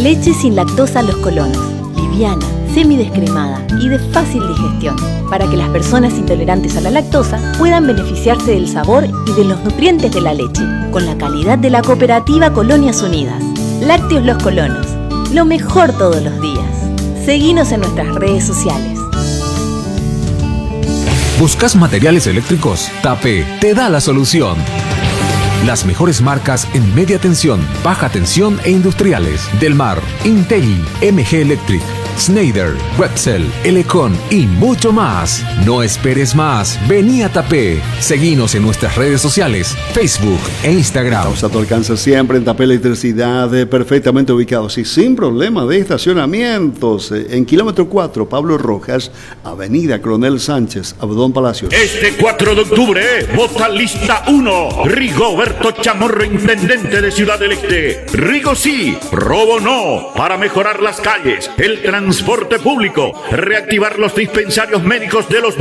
Leche sin lactosa Los Colonos. Liviana, semidescremada y de fácil digestión, para que las personas intolerantes a la lactosa puedan beneficiarse del sabor y de los nutrientes de la leche, con la calidad de la cooperativa Colonias Unidas. Lácteos Los Colonos, lo mejor todos los días. Seguinos en nuestras redes sociales. ¿Buscas materiales eléctricos? TAPE te da la solución. Las mejores marcas en media tensión, baja tensión e industriales. Delmar, Intelli, MG Electric, Schneider, Wetzel, Elecon y mucho más. No esperes más. Vení a TAPE. Seguinos en nuestras redes sociales, Facebook e Instagram. Estamos a tu alcance siempre en TAPE Electricidad, perfectamente ubicados y sin problema de estacionamientos. En kilómetro 4, Pablo Rojas, Avenida Coronel Sánchez, Abdón Palacios. Este 4 de octubre, vota lista 1. Rigoberto Chamorro, intendente de Ciudad del Este. Rigo sí, robo no. Para mejorar las calles, el transporte público, reactivar los dispensarios médicos de los